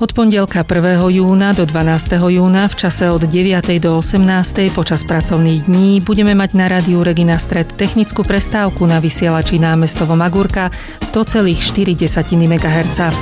Od pondelka 1. júna do 12. júna v čase od 9. do 18. počas pracovných dní budeme mať na rádiu Regina Stred technickú prestávku na vysielači námestovo Magurka 100,4 MHz.